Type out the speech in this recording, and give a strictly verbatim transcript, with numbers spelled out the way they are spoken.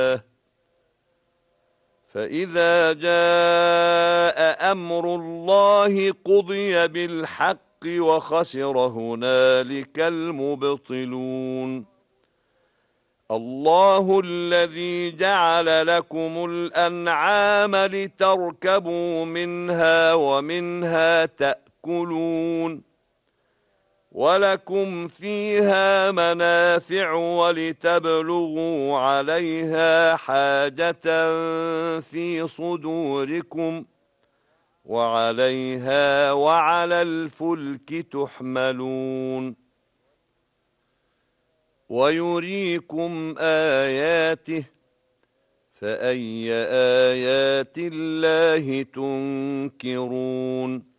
فإذا جاء أمر الله قضي بالحق وخسر هنالك المبطلون. الله الذي جعل لكم الأنعام لتركبوا منها ومنها تأكلون ولكم فيها منافع ولتبلغوا عليها حاجة في صدوركم وعليها وعلى الفلك تحملون ويريكم آياته فأي آيات الله تنكرون